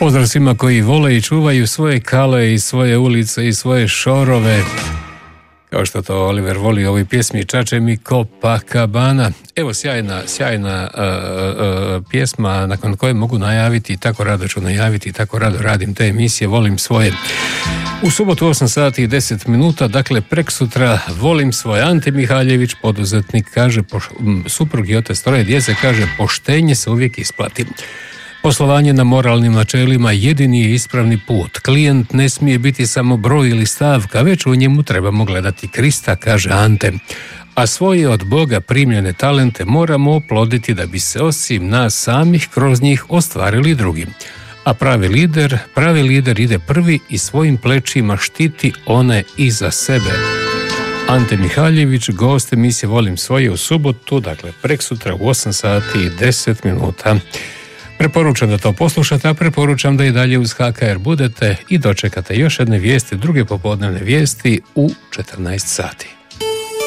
Pozdrav svima koji vole i čuvaju svoje kale i svoje ulice i svoje šorove. Kao što to Oliver voli u ovoj pjesmi Čače mi Copacabana. Evo sjajna pjesma nakon koje mogu najaviti, tako rado ću najaviti, tako rado radim te emisije, volim svoje. U subotu 8 sati i 10 minuta, dakle preksutra, volim svoje. Ante Mihaljević, poduzetnik, kaže, suprug i otac troje djece, kaže, poštenje se uvijek isplati. Poslovanje na moralnim načelima jedini je ispravni put. Klijent ne smije biti samo broj ili stavka, već u njemu trebamo gledati Krista, kaže Ante. A svoje od Boga primljene talente moramo oploditi da bi se osim nas samih kroz njih ostvarili drugi. A pravi lider ide prvi i svojim plećima štiti one iza sebe. Ante Mihaljević, gost emisije Volim svoje u subotu, dakle preksutra u 8 sati i 10 minuta. Preporučam da to poslušate, a preporučam da i dalje uz HKR budete i dočekate još jedne vijesti, druge popodnevne vijesti u 14 sati.